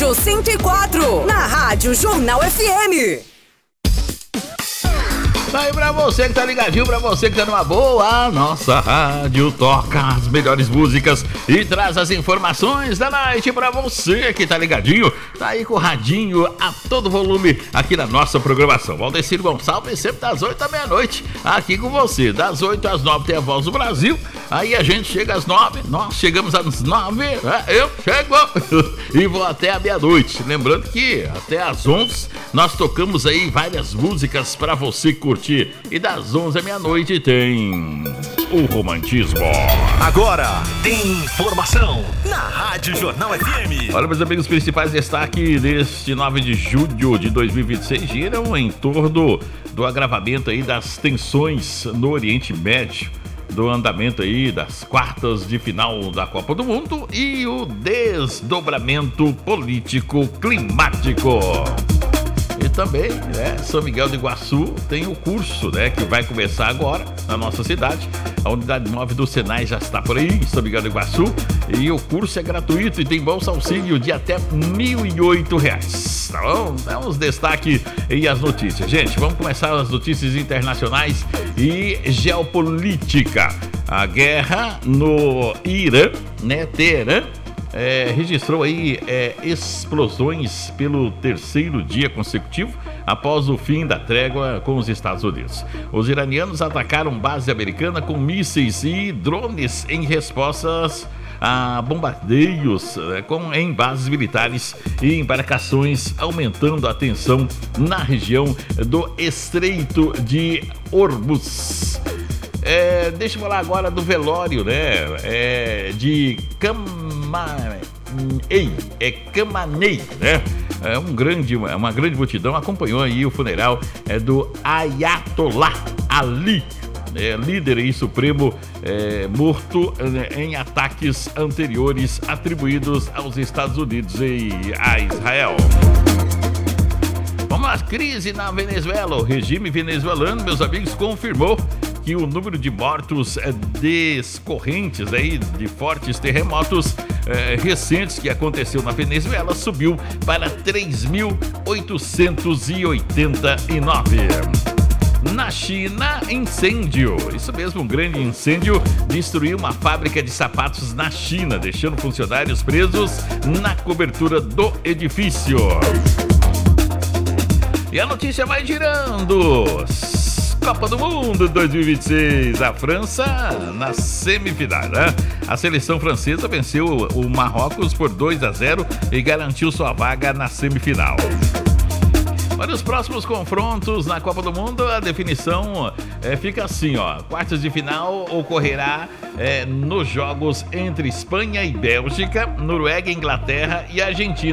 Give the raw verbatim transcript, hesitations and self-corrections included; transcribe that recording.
Gaúcho cento e quatro, na Rádio Jornal F M. Aí pra você que tá ligadinho, pra você que tá numa boa, a nossa rádio toca as melhores músicas e traz as informações da noite pra você que tá ligadinho, tá aí com o radinho a todo volume aqui na nossa programação. Valdecir Gonçalves sempre das oito à meia-noite aqui com você, das oito às nove tem a Voz do Brasil, aí a gente chega às nove, nós chegamos às nove, eu chego e vou até a meia-noite. Lembrando que até às onze nós tocamos aí várias músicas pra você curtir. E das onze à meia-noite tem o romantismo. Agora tem informação na Rádio Jornal F M. Olha, meus amigos, os principais destaques deste nove de julho de dois mil e vinte e seis giram em torno do agravamento aí das tensões no Oriente Médio, do andamento aí das quartas de final da Copa do Mundo e o desdobramento político climático. E também, né, São Miguel do Iguaçu tem o curso, né, que vai começar agora na nossa cidade. A unidade móvel do Senai já está por aí, em São Miguel do Iguaçu. E o curso é gratuito e tem bolsa auxílio de até mil e oito reais. Tá bom? Dá uns destaques e as notícias. Gente, vamos começar as notícias internacionais e geopolítica. A guerra no Irã, né, Teherã, É, registrou aí é, explosões pelo terceiro dia consecutivo após o fim da trégua com os Estados Unidos. Os iranianos atacaram base americana com mísseis e drones em respostas a bombardeios é, com, em bases militares e embarcações, aumentando a tensão na região do Estreito de Hormuz. É, deixa eu falar agora do velório, né? É, de Khamenei, é Khamenei, né? É um grande, uma grande multidão acompanhou aí o funeral é, do Ayatollah Ali, é, líder e supremo é, morto é, em ataques anteriores atribuídos aos Estados Unidos e a Israel. Vamos lá, crise na Venezuela. O regime venezuelano, meus amigos, confirmou que o número de mortos é, decorrentes aí de fortes terremotos é, recentes que aconteceu na Venezuela subiu para três mil oitocentos e oitenta e nove. Na China, incêndio. Isso mesmo, um grande incêndio destruiu uma fábrica de sapatos na China, deixando funcionários presos na cobertura do edifício. E a notícia vai girando. Copa do Mundo dois mil e vinte e seis, a França na semifinal, né? A seleção francesa venceu o Marrocos por dois a zero e garantiu sua vaga na semifinal. Para os próximos confrontos na Copa do Mundo, a definição é, fica assim, ó. Quartas de final ocorrerá é, nos jogos entre Espanha e Bélgica, Noruega, Inglaterra e Argentina.